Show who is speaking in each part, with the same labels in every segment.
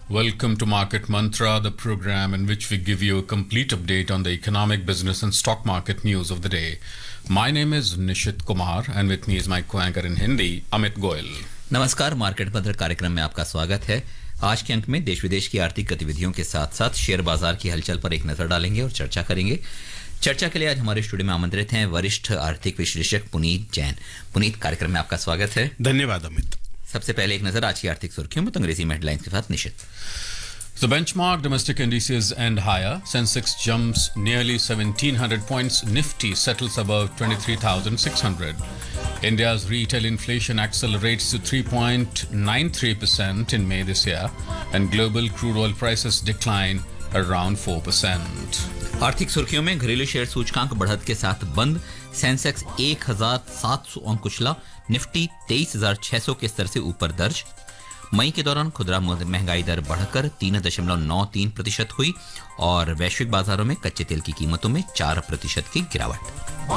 Speaker 1: Welcome to Market Mantra, the program in which we give you a complete update on the economic, business, and stock market news of the day. My name is Nishit Kumar, and with me is my co-anchor in Hindi, Amit Goyal.
Speaker 2: नमस्कार, market मंत्र कार्यक्रम में आपका स्वागत है। आज के अंक में देश विदेश की आर्थिक गतिविधियों के साथ साथ शेयर बाजार की हलचल पर एक नजर डालेंगे और चर्चा करेंगे। चर्चा के लिए आज हमारे स्टूडियो में आमंत्रित हैं वरिष्ठ आर्थिक विश्लेषक पुनीत जैन। पुनीत, कार्यक्रम में आपका स्वागत है।
Speaker 3: धन्यवाद अमित।
Speaker 2: सबसे पहले एक नजर आज की आर्थिक सुर्खियों में, तो अंग्रेजी में हेडलाइंस के साथ निशित।
Speaker 1: The benchmark domestic indices end higher. Sensex jumps nearly 1,700 points. Nifty settles above 23,600. India's retail inflation accelerates to 3.93% in May this year, and global crude oil prices decline around 4%.
Speaker 2: आर्थिक सुर्खियों में घरेलू शेयर सूचकांक बढ़त के साथ बंद। सेंसेक्स 1,700 अंक कुचला, निफ्टी 23,600 के स्तर से ऊपर दर्ज। मई के दौरान खुदरा महंगाई दर बढ़कर 3.93% हुई और वैश्विक बाजारों में कच्चे तेल की कीमतों में 4% की गिरावट।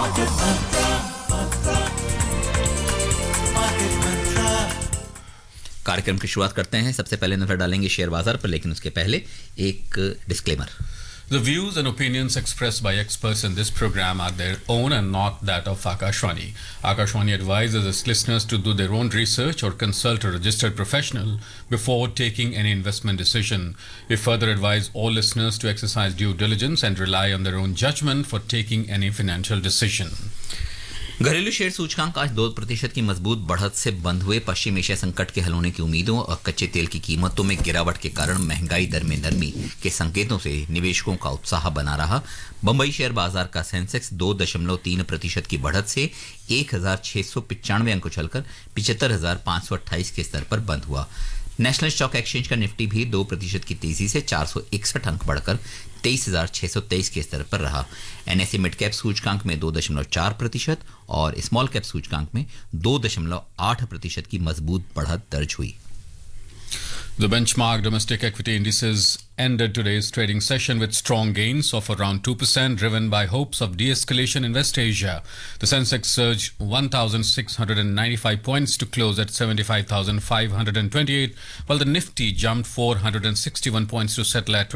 Speaker 2: कार्यक्रम की शुरुआत करते हैं। सबसे पहले नजर डालेंगे शेयर बाजार पर, लेकिन उसके पहले एक disclaimer.
Speaker 1: The views and opinions expressed by experts in this program are their own and not that of Akashwani. Akashwani advises its listeners to do their own research or consult a registered professional before taking any investment decision. We further advise all listeners to exercise due diligence and rely on their own judgment for taking any financial decision.
Speaker 2: घरेलू share सूचकांक आज 2% की मजबूत बढ़त से बंद हुए। पश्चिम Asia संकट के हल होने की उम्मीदों और कच्चे तेल की कीमतों में गिरावट के कारण महंगाई दर में नरमी के संकेतों से निवेशकों का उत्साह बना रहा। बंबई शेयर बाजार का सेंसेक्स 2.3% की बढ़त से 1,695 अंक उछलकर 75,528 के स्तर पर बंद हुआ। नेशनल स्टॉक एक्सचेंज का निफ्टी भी 2% की तेजी से 461 अंक बढ़कर 23,623 के स्तर पर रहा। एनएसई मिड कैप सूचकांक में 2.4% और स्मॉल कैप सूचकांक में 2.8% की मजबूत बढ़त दर्ज हुई।
Speaker 1: The benchmark domestic equity indices ended today's trading session with strong gains of around 2%, driven by hopes of de-escalation in West Asia. The Sensex surged 1,695 points to close at 75,528, while the Nifty jumped 461 points to settle at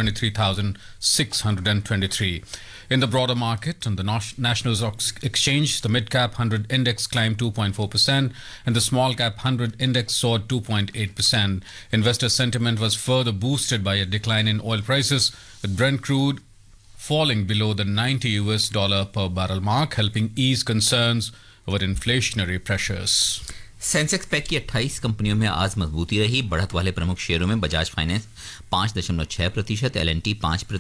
Speaker 1: 23,623. In the broader market, on the National Stock Exchange, the mid-cap 100 index climbed 2.4% and the small-cap 100 index soared 2.8%. Investor sentiment was further boosted by a decline in oil prices, with Brent crude falling below the $90 per barrel mark, helping ease concerns over inflationary pressures.
Speaker 2: Sensex pack की 28 कंपनियों में आज मजबूती रही। बढ़त वाले प्रमुख शेयरों में बजाज फाइनेंस 5.6%, L&T 5%,